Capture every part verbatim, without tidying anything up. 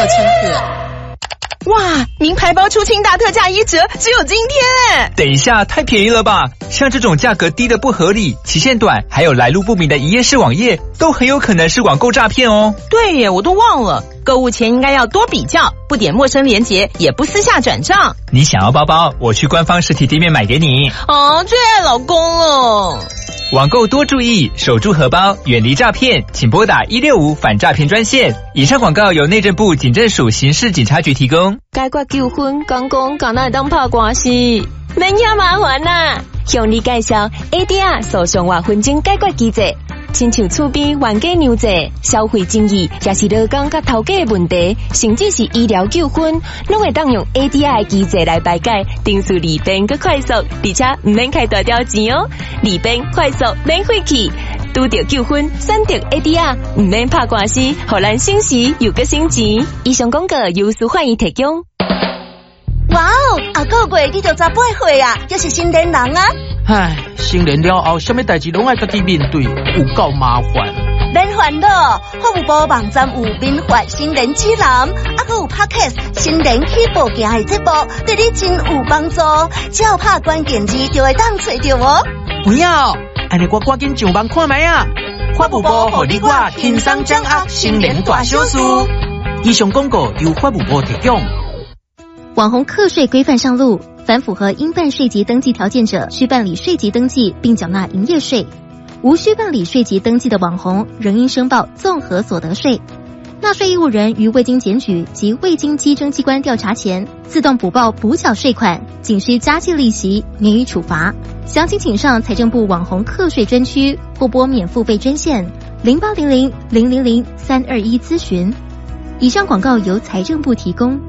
千克。哇，名牌包出清大特价一折，只有今天哎！ 等一下，太便宜了吧？像这种价格低的不合理、期限短，还有来路不明的一页式网页，都很有可能是网购诈骗哦。 对耶，我都忘了，购物前应该要多比较，不点陌生连结，也不私下转账。 你想要包包，我去官方实体店面买给你。 哦，最爱老公了。 网购多注意，守住荷包，远离诈骗，请拨打一六五反诈骗专线。以上广告由内政部警政署刑事警察局提供。 解决纠纷，讲讲敢那当拍官司，免遐麻烦啦。向你介绍 A D R 诉讼或纷争解决机制，亲像厝边冤家娘债、消费争议，也是劳工甲头家的问题，甚至是医疗纠纷，拢会当用 A D R 的机制来排解，定数利便佮快速，而且唔免开大条钱哦，利便快速免费气。拄到纠纷，选择 A D R， 唔免拍官司，互咱省时又佮省钱。以上广告由苏焕仪提供。 哇哦，啊个月你就十八岁啊，又是新人人啊！ 唉，成年了后，什么代志拢爱家己面对，有够麻烦。 免烦恼，服务部网站有民法新人指南，啊还有 Podcast 新人起步行的节目，对你真有帮助。只要拍关键字就会当找到哦。 不要，安尼我赶紧上网看卖啊！法务部互你我轻松掌握新人大小事。以上广告由法务部提供。 网红课税规范上路，凡符合应办税籍登记条件者，需办理税籍登记并缴纳营业税；无需办理税籍登记的网红，仍应申报综合所得税。纳税义务人于未经检举及未经稽征机关调查前，自动补报补缴税款，仅需加计利息，免予处罚。详情请上财政部网红课税专区或拨免付费专线零八零零零零零三二一咨询。以上广告由财政部提供。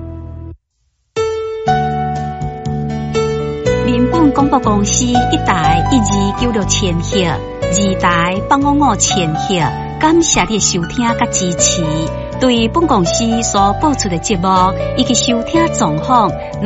民本广播公司一台一二九六千赫，二台八五五千赫，感谢你的收听甲支持。对本公司所播出的节目以及收听状况，